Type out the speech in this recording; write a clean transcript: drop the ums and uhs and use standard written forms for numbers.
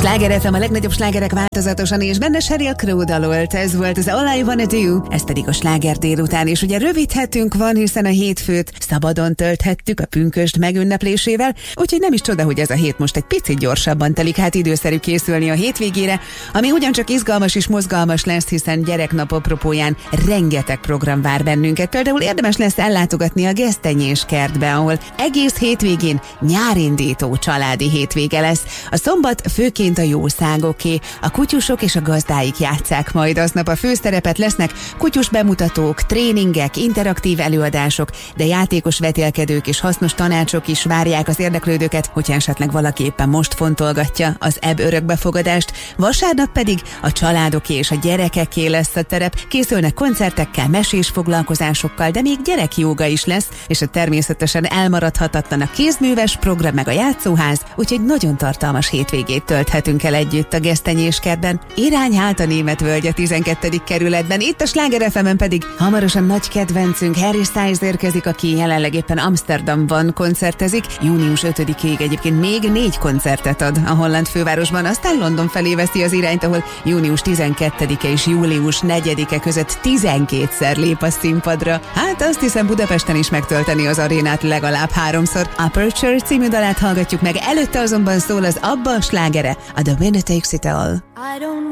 Sláger FM, a legnagyobb slágerek változatosan, és benne Sheryl Crow dalolt. Ez volt az All I Wanna Do, ez pedig a sláger délután, és ugye rövid hetünk van, hiszen a hétfőt szabadon tölthettük a pünkösd megünneplésével, úgyhogy nem is csoda, hogy ez a hét most egy picit gyorsabban telik, hát időszerű készülni a hétvégére, ami ugyancsak izgalmas és mozgalmas lesz, hiszen gyereknap apropóján rengeteg program vár bennünket. Például érdemes lesz ellátogatni a Gesztenyés kertbe, ahol egész hétvégén nyárindító családi hétvége lesz. A szombat főként a jószágoké, a kutyusok és a gazdáik játsszák majd aznap a főszerepet, lesznek kutyus bemutatók, tréningek, interaktív előadások, de játékos vetélkedők és hasznos tanácsok is várják az érdeklődőket, hogyha esetleg valaki éppen most fontolgatja az ebb örökbefogadást. Vasárnap pedig a családoké és a gyerekeké lesz a terep, készülnek koncertekkel, mesés foglalkozásokkal, de még gyerekjóga is lesz, és a természetesen elmaradhatatlan a kézműves program meg a játszóház, úgyhogy nagyon tartalmas hétvégét tölthetünk el együtt a Gesztenyés kertben. Irány hát a Németvölgy a 12. kerületben, itt a Sláger FM-en pedig hamarosan nagy kedvencünk Harry Styles érkezik, aki jelenleg éppen Amsterdamban koncertezik. Június 5-ig egyébként még 4 koncertet ad a holland fővárosban, aztán London felé veszi az irányt, ahol június 12-e és július 4-e között 12-szer lép a színpadra. Hát azt hiszem, Budapesten is megtölteni az arénát legalább 3-szor. Aperture című dalát hallgatjuk meg, előtte azonban szól az ABBA slágere, a The Winner Takes It All.